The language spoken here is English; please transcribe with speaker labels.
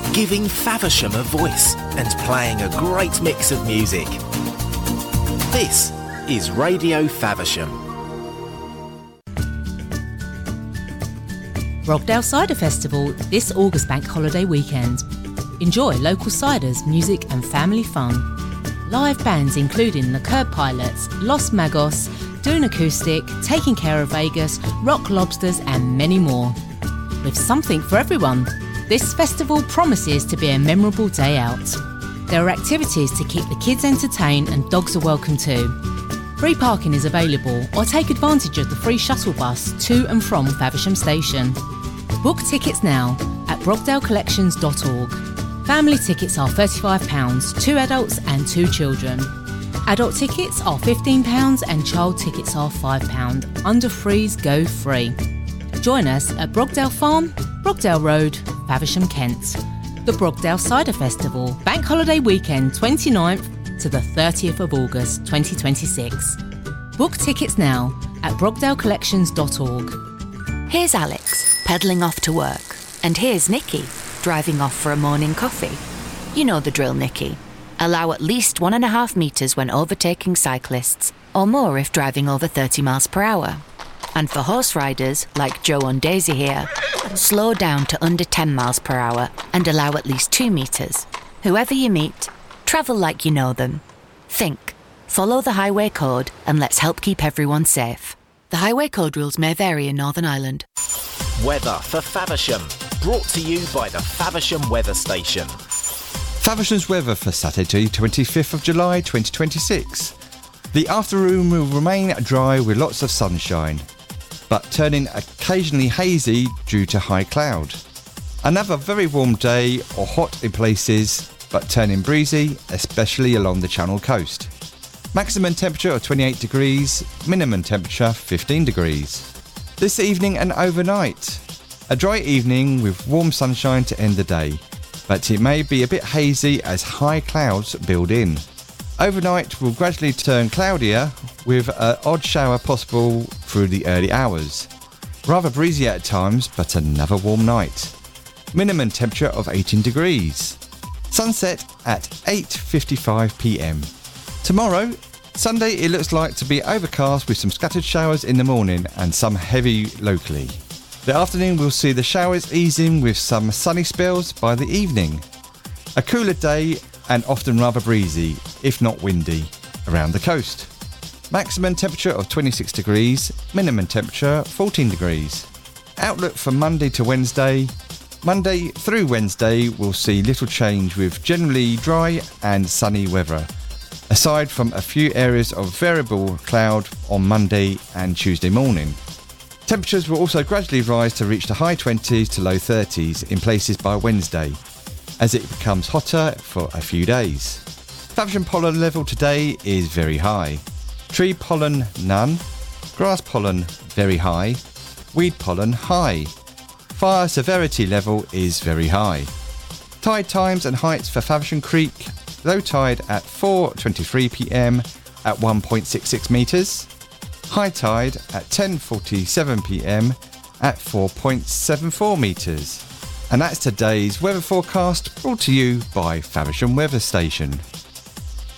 Speaker 1: giving Faversham a voice and playing a great mix of music. This is Radio Faversham.
Speaker 2: Brogdale Cider Festival this August bank holiday weekend. Enjoy local ciders, music and family fun. Live bands including the Curb Pilots, Los Magos, Dune Acoustic, Taking Care of Vegas, Rock Lobsters and many more. With something for everyone, this festival promises to be a memorable day out. There are activities to keep the kids entertained and dogs are welcome too. Free parking is available or take advantage of the free shuttle bus to and from Faversham Station. Book tickets now at brogdalecollections.org. Family tickets are £35, 2 adults and 2 children. Adult tickets are £15 and child tickets are £5. Under frees go free. Join us at Brogdale Farm, Brogdale Road, Faversham, Kent. The Brogdale Cider Festival, bank holiday weekend 29th to the 30th of August 2026. Book tickets now at brogdalecollections.org.
Speaker 3: Here's Alex, pedalling off to work. And here's Nikki, driving off for a morning coffee. You know the drill, Nikki. Allow at least 1.5 metres when overtaking cyclists, or more if driving over 30 miles per hour. And for horse riders, like Joe and Daisy here, slow down to under 10 miles per hour and allow at least 2 metres. Whoever you meet, travel like you know them. Think, follow the highway code and let's help keep everyone safe. The highway code rules may vary in Northern Ireland.
Speaker 1: Weather for Faversham, brought to you by the Faversham Weather Station.
Speaker 4: Faversham's weather for Saturday 25th of July 2026. The afternoon will remain dry with lots of sunshine, but turning occasionally hazy due to high cloud. Another very warm day or hot in places, but turning breezy, especially along the Channel coast. Maximum temperature of 28 degrees, minimum temperature 15 degrees. This evening and overnight, a dry evening with warm sunshine to end the day, but it may be a bit hazy as high clouds build in. Overnight will gradually turn cloudier with an odd shower possible through the early hours. Rather breezy at times, but another warm night. Minimum temperature of 18 degrees. Sunset at 8:55 p.m. Tomorrow, Sunday, it looks like to be overcast with some scattered showers in the morning and some heavy locally. The afternoon will see the showers easing with some sunny spells by the evening. A cooler day and often rather breezy, if not windy, around the coast. Maximum temperature of 26 degrees, minimum temperature 14 degrees. Outlook for Monday to Wednesday. Monday through Wednesday will see little change with generally dry and sunny weather, aside from a few areas of variable cloud on Monday and Tuesday morning. Temperatures will also gradually rise to reach the high 20s to low 30s in places by Wednesday, as it becomes hotter for a few days. Faversham pollen level today is very high. Tree pollen none, grass pollen very high, weed pollen high. Fire severity level is very high. Tide times and heights for Faversham Creek, low tide at 4:23 p.m. at 1.66 metres, high tide at 10:47 p.m. at 4.74 metres. And that's today's weather forecast, brought to you by Faversham Weather Station.